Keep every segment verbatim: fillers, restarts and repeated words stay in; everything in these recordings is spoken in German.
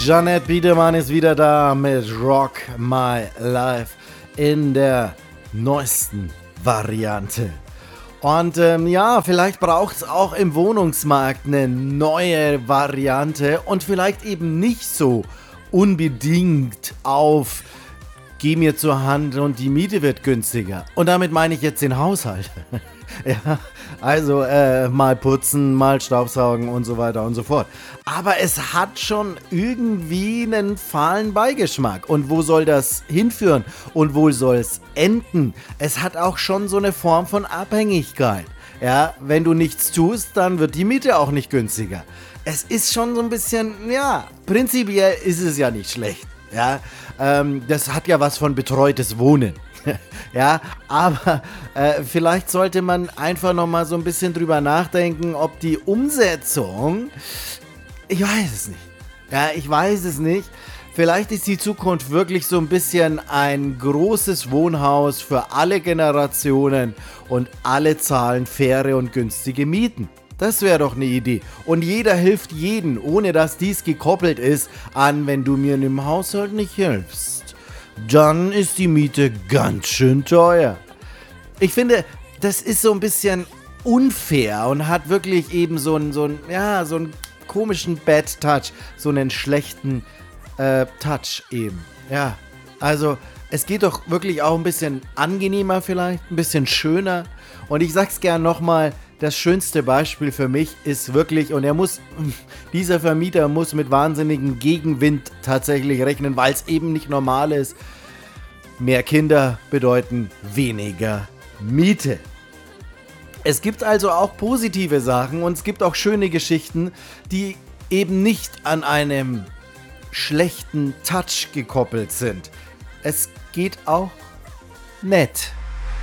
Jeanette Biedermann ist wieder da mit Rock My Life in der neuesten Variante. Und ähm, ja, vielleicht braucht es auch im Wohnungsmarkt eine neue Variante und vielleicht eben nicht so unbedingt auf geh mir zur Hand und die Miete wird günstiger. Und damit meine ich jetzt den Haushalt. Ja, also äh, mal putzen, mal staubsaugen und so weiter und so fort. Aber es hat schon irgendwie einen fahlen Beigeschmack. Und wo soll das hinführen? Und wo soll es enden? Es hat auch schon so eine Form von Abhängigkeit. Ja, wenn du nichts tust, dann wird die Miete auch nicht günstiger. Es ist schon so ein bisschen, ja, prinzipiell ist es ja nicht schlecht. Ja, ähm, das hat ja was von betreutes Wohnen. Ja, aber äh, vielleicht sollte man einfach nochmal so ein bisschen drüber nachdenken, ob die Umsetzung, ich weiß es nicht. Ja, ich weiß es nicht. Vielleicht ist die Zukunft wirklich so ein bisschen ein großes Wohnhaus für alle Generationen und alle zahlen faire und günstige Mieten. Das wäre doch eine Idee. Und jeder hilft jeden, ohne dass dies gekoppelt ist an, wenn du mir in dem Haushalt nicht hilfst. Dann ist die Miete ganz schön teuer. Ich finde, das ist so ein bisschen unfair und hat wirklich eben so einen, so einen, ja, so einen komischen Bad Touch, so einen schlechten äh, Touch eben. Ja, also es geht doch wirklich auch ein bisschen angenehmer vielleicht, ein bisschen schöner. Und ich sag's gern nochmal, das schönste Beispiel für mich ist wirklich, und er muss, dieser Vermieter muss mit wahnsinnigem Gegenwind tatsächlich rechnen, weil es eben nicht normal ist. Mehr Kinder bedeuten weniger Miete. Es gibt also auch positive Sachen und es gibt auch schöne Geschichten, die eben nicht an einem schlechten Touch gekoppelt sind. Es geht auch nett.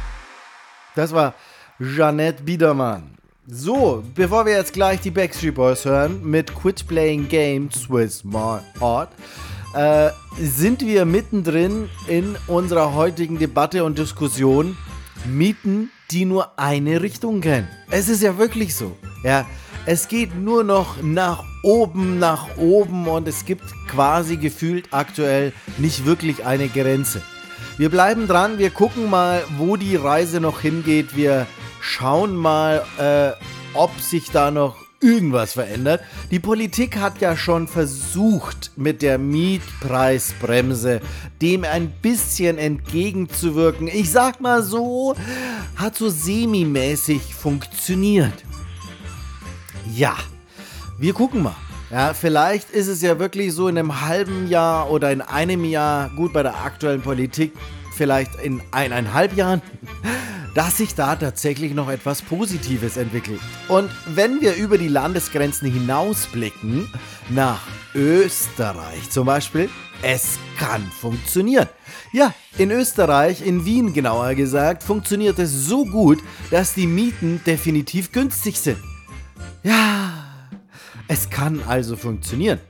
Das war Jeanette Biedermann. So, bevor wir jetzt gleich die Backstreet Boys hören mit Quit Playing Games with My Heart, äh, sind wir mittendrin in unserer heutigen Debatte und Diskussion. Mieten, die nur eine Richtung kennen. Es ist ja wirklich so. Ja, es geht nur noch nach oben, nach oben und es gibt quasi gefühlt aktuell nicht wirklich eine Grenze. Wir bleiben dran, wir gucken mal, wo die Reise noch hingeht. Wir schauen mal, äh, ob sich da noch irgendwas verändert. Die Politik hat ja schon versucht, mit der Mietpreisbremse dem ein bisschen entgegenzuwirken. Ich sag mal so, hat so semi-mäßig funktioniert. Ja, wir gucken mal. Ja, vielleicht ist es ja wirklich so in einem halben Jahr oder in einem Jahr, gut, bei der aktuellen Politik, vielleicht in eineinhalb Jahren, dass sich da tatsächlich noch etwas Positives entwickelt. Und wenn wir über die Landesgrenzen hinausblicken, nach Österreich zum Beispiel, es kann funktionieren. Ja, in Österreich, in Wien genauer gesagt, funktioniert es so gut, dass die Mieten definitiv günstig sind. Ja, es kann also funktionieren.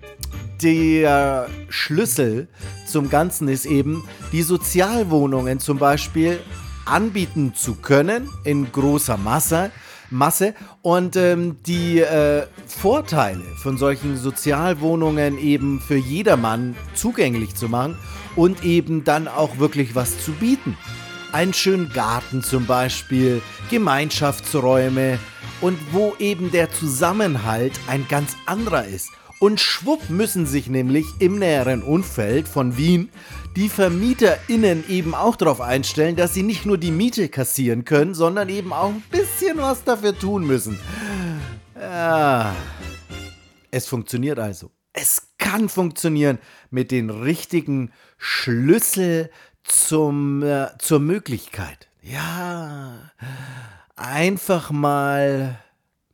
Der Schlüssel zum Ganzen ist eben, die Sozialwohnungen zum Beispiel anbieten zu können in großer Masse, Masse und ähm, die äh, Vorteile von solchen Sozialwohnungen eben für jedermann zugänglich zu machen und eben dann auch wirklich was zu bieten. Einen schönen Garten zum Beispiel, Gemeinschaftsräume und wo eben der Zusammenhalt ein ganz anderer ist. Und schwupp müssen sich nämlich im näheren Umfeld von Wien die VermieterInnen eben auch darauf einstellen, dass sie nicht nur die Miete kassieren können, sondern eben auch ein bisschen was dafür tun müssen. Ja, es funktioniert also. Es kann funktionieren mit den richtigen Schlüssel zum, äh, zur Möglichkeit. Ja, einfach mal